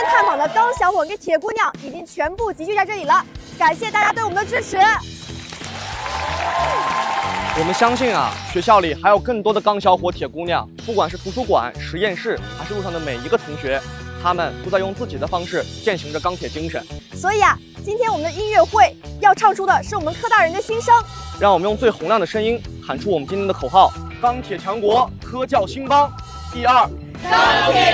天探访的钢小伙跟铁姑娘已经全部集聚在这里了，感谢大家对我们的支持。 我们相信啊，学校里还有更多的钢小伙、铁姑娘，不管是图书馆、实验室，还是路上的每一个同学，他们都在用自己的方式践行着钢铁精神。 所以啊，今天我们的音乐会要唱出的是我们科大人的心声。 让我们用最洪亮的声音喊出我们今天的口号：钢铁强国，科教兴邦。1、2，钢铁。